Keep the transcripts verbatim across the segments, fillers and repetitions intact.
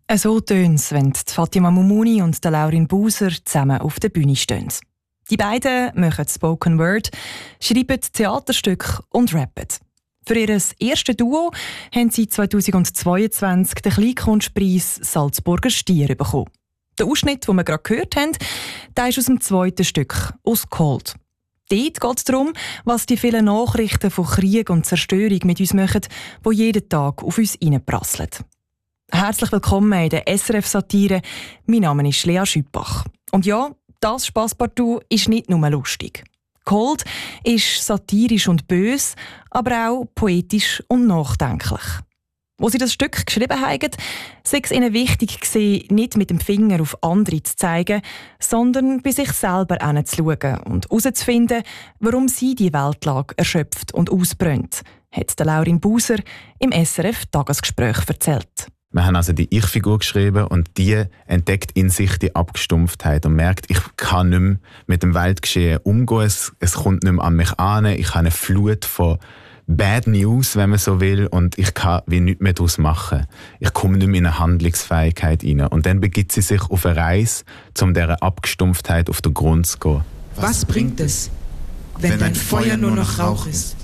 So tönt es, wenn Fatima Mumuni und Laurin Buser zusammen auf der Bühne stehen. Die beiden machen Spoken Word, schreiben Theaterstücke und rappen. Für ihr erstes Duo haben sie zweitausendzweiundzwanzig den Kleinkunstpreis Salzburger Stier bekommen. Der Ausschnitt, den wir gerade gehört haben, der ist aus dem zweiten Stück, aus Cold. Dort geht es darum, was die vielen Nachrichten von Krieg und Zerstörung mit uns machen, die jeden Tag auf uns reinprasseln. Herzlich willkommen in der S R F-Satire. Mein Name ist Lea Schüppach. Und ja, das Spasspartout ist nicht nur lustig. Cold ist satirisch und bös, aber auch poetisch und nachdenklich. Als sie das Stück geschrieben haben, sei es ihnen wichtig gewesen, nicht mit dem Finger auf andere zu zeigen, sondern bei sich selber hinzuschauen und herauszufinden, warum sie die Weltlage erschöpft und ausbrennt, hat Laurin Buser im S R F-Tagesgespräch erzählt. Wir haben also die Ich-Figur geschrieben und die entdeckt in sich die Abgestumpftheit und merkt, ich kann nicht mehr mit dem Weltgeschehen umgehen, es, es kommt nicht mehr an mich an, ich habe eine Flut von Bad News, wenn man so will, und ich kann wie nichts mehr daraus machen. Ich komme nicht mehr in eine Handlungsfähigkeit rein. Und dann begibt sie sich auf eine Reise, um dieser Abgestumpftheit auf den Grund zu gehen. Was bringt es, wenn dein Feuer nur noch Rauch ist?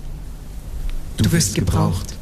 Du wirst gebraucht.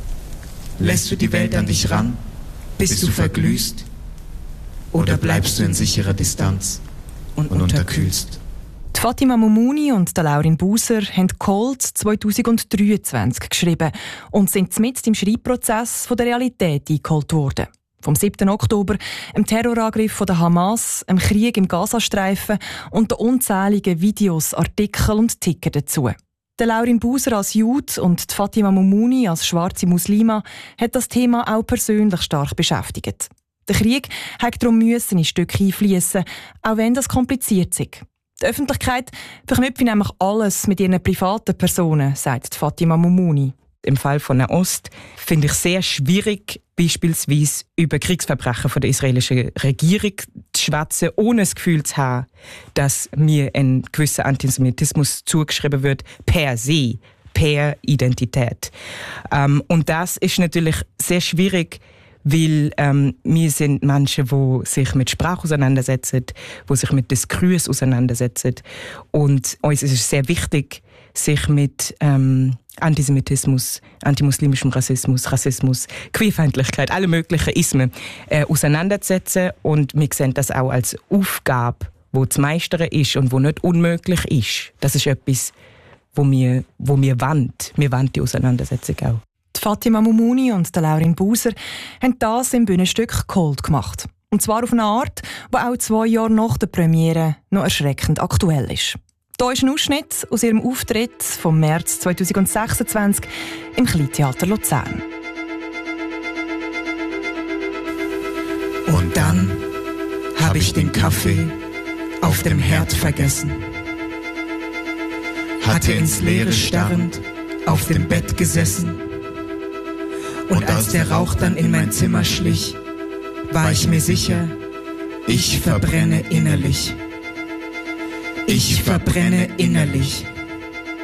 Lässt du die Welt an dich ran, bis du verglühst? Oder bleibst du in sicherer Distanz und unterkühlst? Die Fatima Mumuni und Laurin Buser haben Cold zweitausenddreiundzwanzig geschrieben und sind mitten im Schreibprozess von der Realität eingeholt worden. Vom siebten Oktober, dem Terrorangriff der Hamas, dem Krieg im Gazastreifen und den unzähligen Videos, Artikel und Ticker dazu. Der Laurin Buser als Jude und die Fatima Mumuni als schwarze Muslima hat das Thema auch persönlich stark beschäftigt. Der Krieg hat darum müssen in Stücke einfließen, auch wenn das kompliziert ist. Die Öffentlichkeit verknüpft nämlich alles mit ihren privaten Personen, sagt Fatima Mumuni. Im Fall von Nahost finde ich sehr schwierig, beispielsweise über Kriegsverbrechen von der israelischen Regierung zu schwätzen, ohne das Gefühl zu haben, dass mir ein gewisser Antisemitismus zugeschrieben wird, per se, per Identität. Ähm, und das ist natürlich sehr schwierig, weil ähm, wir sind Menschen, die sich mit Sprache auseinandersetzen, die sich mit Diskurs auseinandersetzen. Und uns ist es sehr wichtig, sich mit ähm, Antisemitismus, antimuslimischem Rassismus, Rassismus, Queerfeindlichkeit, alle möglichen Ismen äh, auseinanderzusetzen. Und wir sehen das auch als Aufgabe, die zu meistern ist und die nicht unmöglich ist. Das ist etwas, wo wir, wo wir wollen. Wir wollen die Auseinandersetzung auch. Die Fatima Mumuni und Laurin Buser haben das im Bühnenstück Cold gemacht. Und zwar auf eine Art, die auch zwei Jahre nach der Premiere noch erschreckend aktuell ist. Hier ist ein Ausschnitt aus ihrem Auftritt vom März zweitausendsechsundzwanzig im Kleintheater Luzern. Und dann habe ich den Kaffee auf dem Herd vergessen. Hatte ins Leere starrend auf dem Bett gesessen. Und als der Rauch dann in mein Zimmer schlich, war ich mir sicher, ich verbrenne innerlich. Ich verbrenne innerlich.